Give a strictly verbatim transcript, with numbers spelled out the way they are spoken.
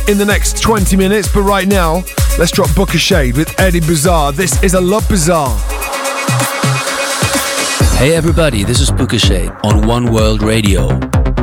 in the next twenty minutes, but right now, let's drop Book of Shade with Eddie Bizarre. This is a Love Bizarre. Hey everybody, this is Book of Shade on One World Radio.